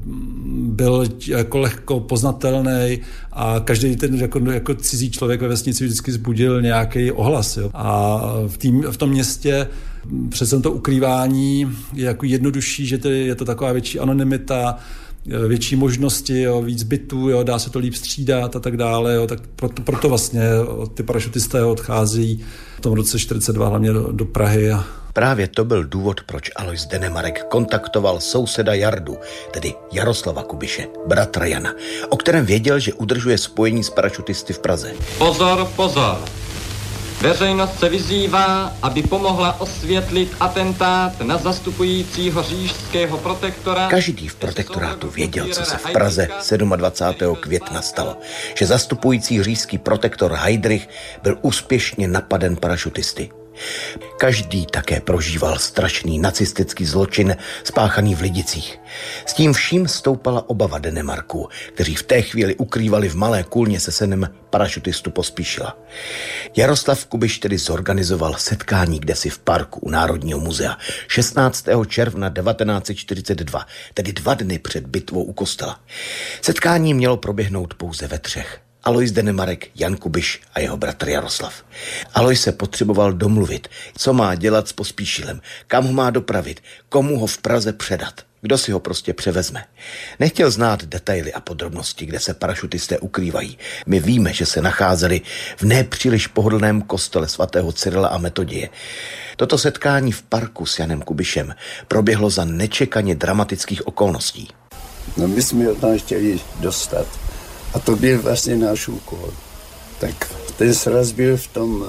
byl jako lehko poznatelný a každý ten jako, jako cizí člověk ve vesnici vždycky vzbudil nějaký ohlas. Jo. A v, tým, v tom městě přece to ukrývání je jako jednodušší, že to je, je to taková větší anonymita, větší možnosti, jo, víc bytů, jo, dá se to líp střídat a tak dále. Jo, tak proto, proto vlastně ty parašutisté odchází v tom roce čtyřicet dva hlavně do, do Prahy. A právě to byl důvod, proč Alois Denemarek kontaktoval souseda Jardu, tedy Jaroslava Kubiše, bratra Jana, o kterém věděl, že udržuje spojení s parašutisty v Praze. Pozor, pozor! Veřejnost se vyzývá, aby pomohla osvětlit atentát na zastupujícího říšského protektora. Každý v protektorátu věděl, co se v Praze dvacátého sedmého května stalo, že zastupující říšský protektor Heydrich byl úspěšně napaden parašutisty. Každý také prožíval strašný nacistický zločin spáchaný v Lidicích. S tím vším stoupala obava Denemarků, kteří v té chvíli ukrývali v Malé Kulně se synem parašutistu Pospíšila. Jaroslav Kubiš tedy zorganizoval setkání kdesi v parku u Národního muzea šestnáctého června devatenáct set čtyřicet dva, tedy dva dny před bitvou u kostela. Setkání mělo proběhnout pouze ve třech. Alois Denemarek, Jan Kubiš a jeho bratr Jaroslav. Alois se potřeboval domluvit, co má dělat s Pospíšilem, kam ho má dopravit, komu ho v Praze předat, kdo si ho prostě převezme. Nechtěl znát detaily a podrobnosti, kde se parašutisté ukrývají. My víme, že se nacházeli v nepříliš pohodlném kostele svatého Cyrila a Metodie. Toto setkání v parku s Janem Kubišem proběhlo za nečekaně dramatických okolností. No my jsme ho tam chtěli dostat. A to byl vlastně náš úkol. Tak ten sraz byl v tom,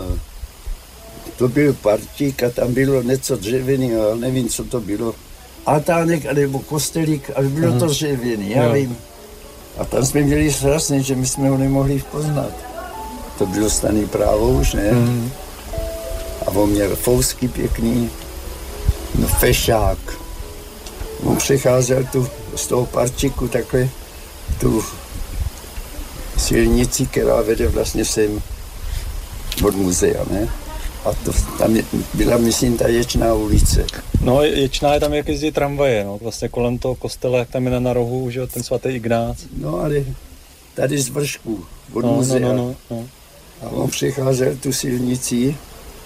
to byl partík a tam bylo něco dřevěný, ale nevím, co to bylo. Altánek nebo kostelík, ale bylo Aha. to dřevěný, já jo. vím. A tam jsme měli sraz, že my jsme ho nemohli poznat. To bylo staný právo už, ne? Mm. A on měl fousky pěkný, no fešák. On přecházel tu z toho partíku takhle, tu silnici, která vede vlastně sem od muzea, ne? A to, tam je, byla, myslím, ta Ječná ulice. No, Ječná je tam, jak jezdí tramvaje, no, vlastně kolem toho kostela, jak tam je na rohu, že ten svatý Ignác. No, ale tady z vršku, od no, muzea. No, no, no. A on přecházel tu silnici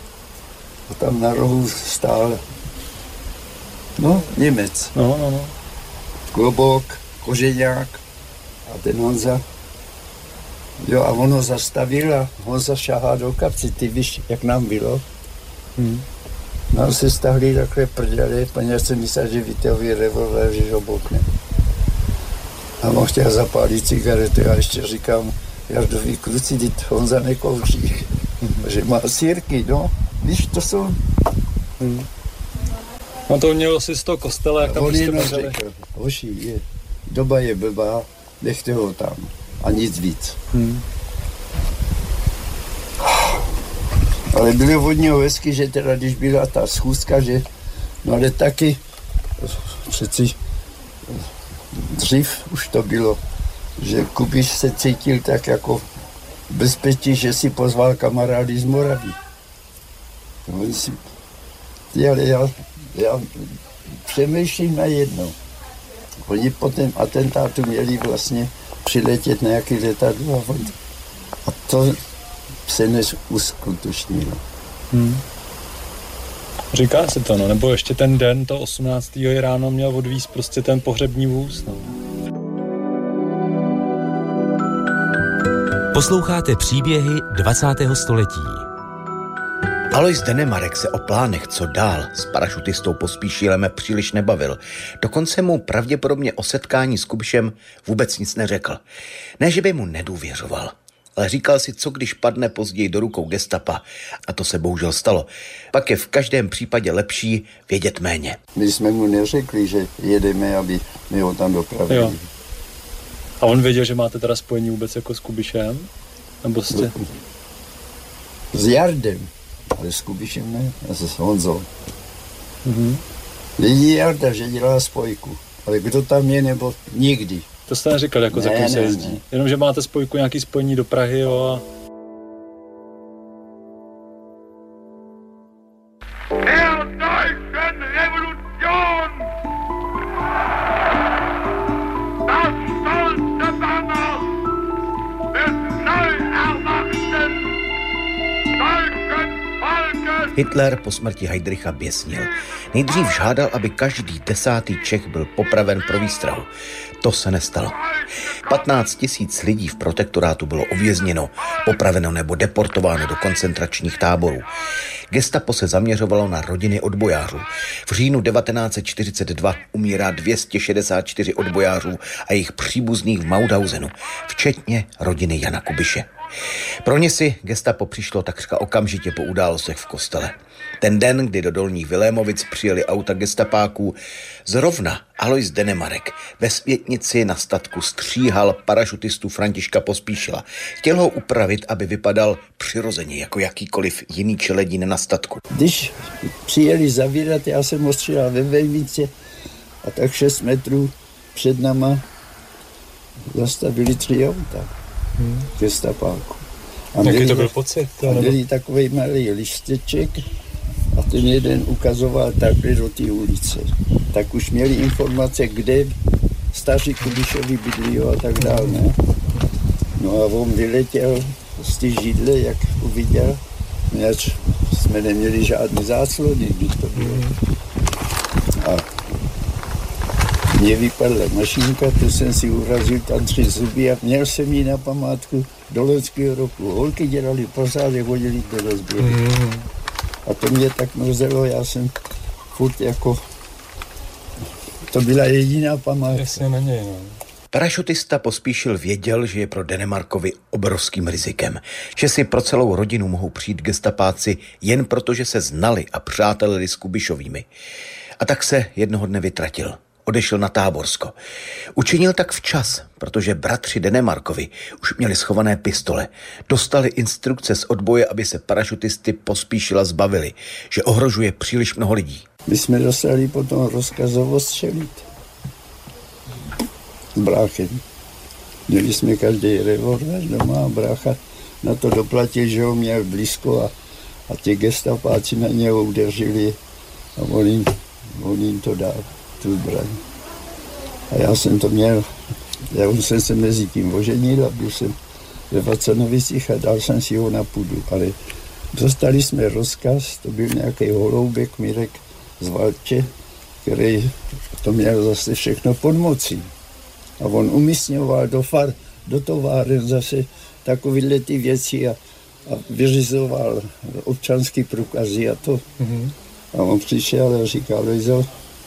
a tam na rohu stál, no, Němec. No, no, no. Klobouk, koženák a ten Honza. Jo, a on ho zastavil a Honza šahá do kapsy. Ty víš, jak nám bylo? Hmm. No se stahli takhle prdeli, poněvadž jsem myslel, že vytahují revolver, že ho bokne. A on chtěl zapálit cigarety a ještě říkám, Jardovi kluci, teď Honza nekouří, že má sírky, no, víš, to jsou... Hmm. No to měl si z toho kostela, jak tam on prostě jenom mazali. řekl, hoši, je, doba je blbá, nechte ho tam a nic víc. Hmm. Ale bylo od něho hezky, že teda, když byla ta schůzka, že, no ale taky, přeci dřív už to bylo, že Kubiš se cítil tak jako bezpečí, že si pozval kamarády z Moravy. No, si, ale já, já přemýšlím na jedno. Oni po tom atentátu měli vlastně přiletět na nějaký letadlo a to se neuskutečnilo. Hmm. Říká se to, no, nebo ještě ten den, to osmnáctého ráno měl odvízt prostě ten pohřební vůz, no. Posloucháte příběhy dvacátého století. Alois Denemarek se o plánech, co dál, s parašutistou Pospíšilem příliš nebavil. Dokonce mu pravděpodobně o setkání s Kubišem vůbec nic neřekl. Ne, že by mu nedůvěřoval, ale říkal si, co když padne později do rukou gestapa. A to se bohužel stalo. Pak je v každém případě lepší vědět méně. My jsme mu neřekli, že jedeme, aby my ho tam dopravili. Jo. A on věděl, že máte teda spojení vůbec jako s Kubišem? Nebo jste... S Jardem, ale s Kubišem ne, a s Honzou. Mm-hmm. Vidí Jarda, že dělá spojku, ale kdo tam je, nebo nikdy. To jste neříkal, jako za kým se jezdí. Ne. Jenom, že máte spojku, nějaký spojení do Prahy, jo, a... Hitler po smrti Heydricha běsnil. Nejdřív žádal, aby každý desátý Čech byl popraven pro výstrahu. To se nestalo. patnáct tisíc lidí v protektorátu bylo uvězněno, popraveno nebo deportováno do koncentračních táborů. Gestapo se zaměřovalo na rodiny odbojářů. V říjnu devatenáct set čtyřicet dva umírá dvě stě šedesát čtyři odbojářů a jejich příbuzných v Mauthausenu, včetně rodiny Jana Kubiše. Pro ně si gestapo přišlo takřka okamžitě po událostech v kostele. Ten den, kdy do Dolních Vilémovic přijeli auta gestapáků, zrovna Alois Denemarek ve Světnici na statku stříhal parašutistu Františka Pospíšila. Chtěl ho upravit, aby vypadal přirozeně, jako jakýkoliv jiný čeledín na statku. Když přijeli zavírat, já jsem ho stříhal ve Vejvici a tak šest metrů před náma zastavili tři auta. Hmm. Gestapáku. A jaký to byl pocit? A měli takovej malý lišteček a ten jeden ukazoval takhle do té ulice. Tak už měli informace, kde staří Kubišovi bydlí a tak dále. Ne? No a on vyletěl z té židle, jak uviděl, než jsme neměli žádný záclony, když to bylo. A mě vypadla mašinka, tu jsem si urazil tam tři zuby a měl jsem ji na památku do loňského roku. Holky dělali pořádek, hodili do rozběru. Mm. A to mě tak mrzelo, já jsem furt jako... To byla jediná památka. Jasně na něj, no. Parašutista Pospíšil věděl, že je pro Denemarkovi obrovským rizikem, že si pro celou rodinu mohou přijít gestapáci jen proto, že se znali a přátelili s Kubišovými. A tak se jednoho dne vytratil. Odešel na Táborsko. Učinil tak včas, protože bratři Denemarkovi už měli schované pistole. Dostali instrukce z odboje, aby se parašutisty Pospíšila zbavili, že ohrožuje příliš mnoho lidí. My jsme dostali potom rozkazovo střelit. S bráchem. Měli jsme každý revolver doma a brácha na to doplatil, že ho měl blízko a, a ti gestapáci na něho udeřili a on jim, on jim to dal. Tu zbraň. A já jsem to měl, já jsem se mezi tím oženil a byl jsem ve Vacanovicích a dal jsem si ho na půdu, ale dostali jsme rozkaz, to byl nějaký holoubek Mirek z Valče, který to měl zase všechno pod mocí. A on umísňoval do far, do továren zase takovýhle ty věci a, a vyřizoval občanský průkazy a to. Mm-hmm. A on přišel a říkal, Lojzo,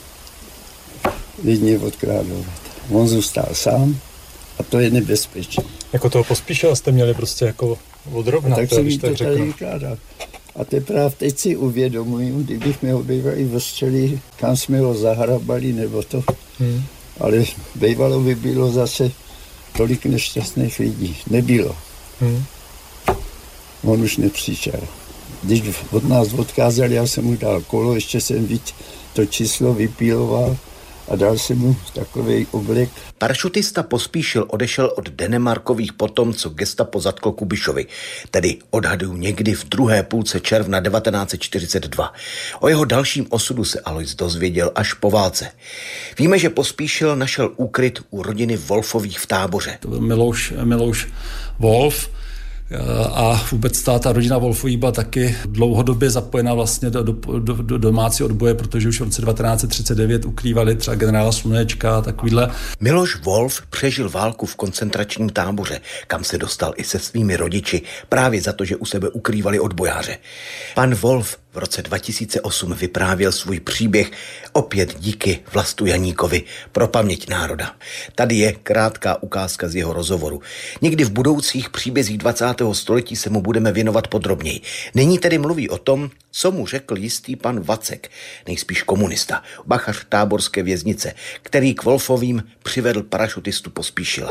lidi odkrádovat. On zůstal sám a to je nebezpečí. Jako toho Pospíšila jste měli prostě jako odrovnat, tak to, jsem když jí tak to řekl. tady vykládal. A teprve teď si uvědomuji, kdybych mi ho bývali ostřeli, kam jsme ho zahrabali nebo to. Hmm. Ale bývalo by bylo zase tolik nešťastných lidí. Nebylo. Hmm. On už nepřišel. Když od nás odkázal, já jsem mu dal kolo, ještě jsem víc to číslo vypíloval a dal jsem mu takovej oblek. Parašutista Pospíšil odešel od Denemarkových potom, co gestapo zatklo Kubišovi, tedy odhadují někdy v druhé půlce června devatenáct set čtyřicet dva. O jeho dalším osudu se Alois dozvěděl až po válce. Víme, že Pospíšil našel úkryt u rodiny Wolfových v Táboře. To byl Milouš, Milouš Wolf, a vůbec ta, ta rodina Wolfových byla taky dlouhodobě zapojena vlastně do, do, do, do domácí odboje, protože už v roce devatenáct set třicet devět ukrývali třeba generála Slunečka a takovýhle. Miloš Wolf přežil válku v koncentračním táboře, kam se dostal i se svými rodiči právě za to, že u sebe ukrývali odbojáře. Pan Wolf v roce dva tisíce osm vyprávěl svůj příběh opět díky Vlastu Janíkovi pro paměť národa. Tady je krátká ukázka z jeho rozhovoru. Někdy v budoucích příbězích dvacátého století se mu budeme věnovat podrobněji. Nyní tedy mluví o tom, co mu řekl jistý pan Vacek, nejspíš komunista, bachař táborské věznice, který k Wolfovým přivedl parašutistu Pospíšila.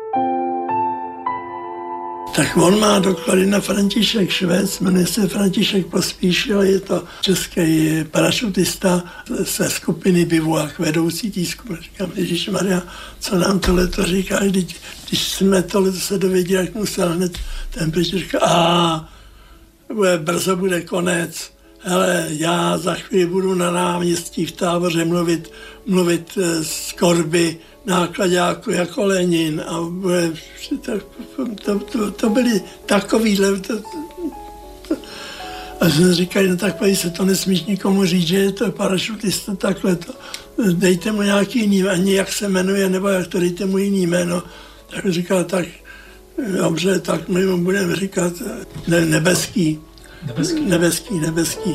Tak on má doklady na František Švec, jmenuje se František Pospíšil, je to český parašutista ze skupiny Bivouac, vedoucí té skupiny. Říkám, ježišmarja, co nám tohle to říká, když, když jsme tohle se dověděli, jak musel hned ten pryč říká, a bude, brzo bude konec, hele, já za chvíli budu na náměstí v Táboře mluvit, mluvit z korby nákladáku jako Lenin a bude, to, to, to, to byly takovýhle to, to, a jsme říkali, no tak se to nesmíš nikomu říct, že je to parašutista, takhle to, dejte mu nějaký jiný, ani jak se jmenuje, nebo jak to dejte mu jiný jméno. Tak říkal, tak dobře, tak my mu budeme říkat ne, nebeský. Nebeský. Nebeský, nebeský.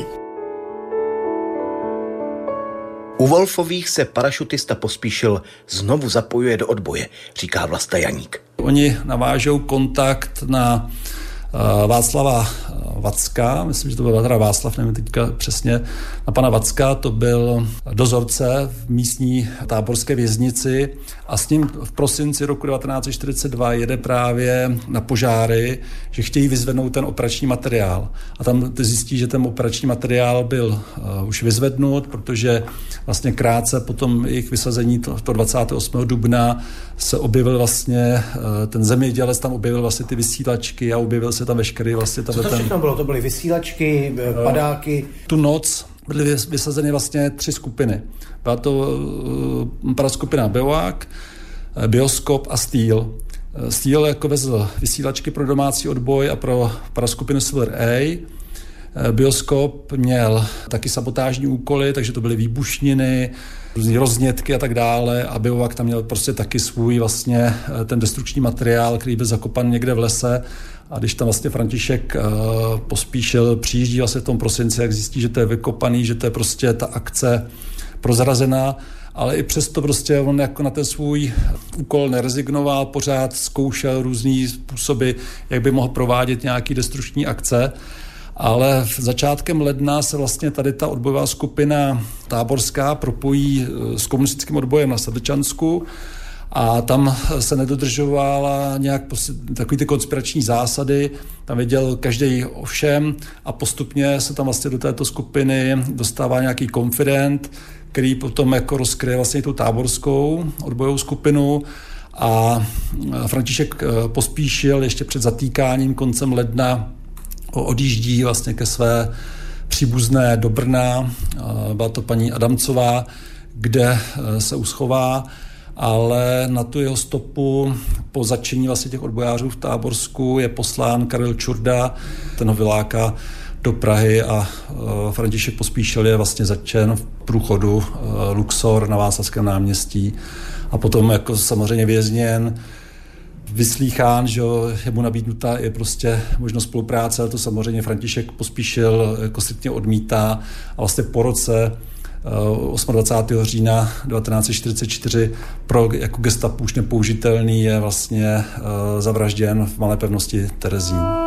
U Wolfových se parašutista Pospíšil znovu zapojuje do odboje, říká Vlasta Janík. Oni navážou kontakt na uh, Václava Vacka, myslím, že to byl teda Václav, nevím teďka přesně, na pana Vacka, to byl dozorce v místní táborské věznici a s ním v prosinci roku devatenáct set čtyřicet dva jede právě na požáry, že chtějí vyzvednout ten operační materiál. A tam zjistí, že ten operační materiál byl uh, už vyzvednut, protože vlastně krátce po tom jejich vysazení, to, to dvacátého osmého dubna, se objevil vlastně, uh, ten zemědělec tam objevil vlastně ty vysílačky a objevil se tam veškerý vlastně... Co to všechno bylo? To byly vysílačky, padáky? Tu noc byly vysazeny vlastně tři skupiny. Byla to uh, paraskupina Bivouac, Bioskop a Steel. Steel jako vezl vysílačky pro domácí odboj a pro paraskupinu Silver A. Bioskop měl taky sabotážní úkoly, takže to byly výbušniny, různé roznětky a tak dále a Bivouac tam měl prostě taky svůj vlastně ten destrukční materiál, který byl zakopan někde v lese a když tam vlastně František uh, Pospíšil, přijíždí vlastně v tom prosinci, jak zjistí, že to je vykopaný, že to je prostě ta akce prozrazená, ale i přesto prostě on jako na ten svůj úkol nerezignoval, pořád zkoušel různý způsoby, jak by mohl provádět nějaký destrukční akce. Ale v začátkem ledna se vlastně tady ta odbojová skupina táborská propojí s komunistickým odbojem na Sedlčansku a tam se nedodržovala nějak takový ty konspirační zásady, tam věděl každý o všem a postupně se tam vlastně do této skupiny dostává nějaký konfident, který potom jako rozkryje vlastně tu táborskou odbojovou skupinu a František Pospíšil ještě před zatýkáním koncem ledna odjíždí vlastně ke své příbuzné do Brna, byla to paní Adamcová, kde se uschová, ale na tu jeho stopu po zatčení vlastně těch odbojářů v Táborsku je poslán Karel Čurda, ten ho vyláká do Prahy a František Pospíšil je vlastně zatčen v průchodu Luxor na Václavském náměstí a potom jako samozřejmě vězněn. vyslýchán, že je mu nabídnuta je prostě možnost spolupráce, ale to samozřejmě František Pospíšil jako striktně odmítá a vlastně po roce dvacátého osmého října devatenáct set čtyřicet čtyři pro jako gestapo už nepoužitelný je vlastně zavražděn v Malé pevnosti Terezín.